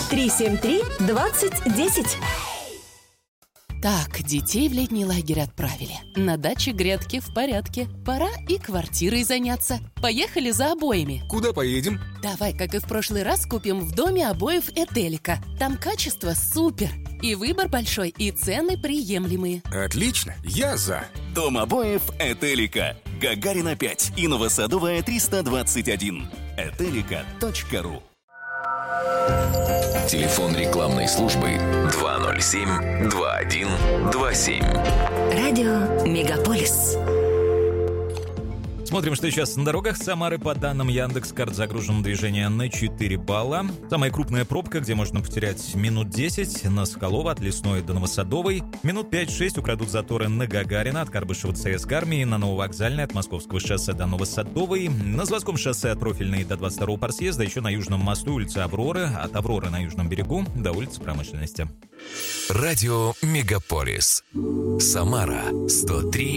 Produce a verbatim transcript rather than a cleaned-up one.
три семь три двадцать десять. Так, детей в летний лагерь отправили. На даче грядки в порядке. Пора и квартирой заняться. Поехали за обоями. Куда поедем? Давай, как и в прошлый раз, купим в доме обоев Этелика. Там качество супер. И выбор большой, и цены приемлемые. Отлично, я за. Дом обоев Этелика. Гагарина пять и Новосадовая триста двадцать один. этелика точка ру. Телефон рекламной службы два ноль семь два один два семь. Радио Мегаполис. Смотрим, что сейчас на дорогах Самары. По данным Яндекс.Карт, загружено движение на четыре балла. Самая крупная пробка, где можно потерять минут десять, на Соколова от Лесной до Новосадовой. Минут пять-шесть украдут заторы на Гагарина от Карбышева ЦСК Армии, на Нововокзальной от Московского шоссе до Новосадовой, на Заводском шоссе от Профильной до двадцать второго парсъезда, еще на Южном мосту улицы Авроры, от Авроры на Южном берегу до улицы Промышленности. Радио Мегаполис. Самара сто три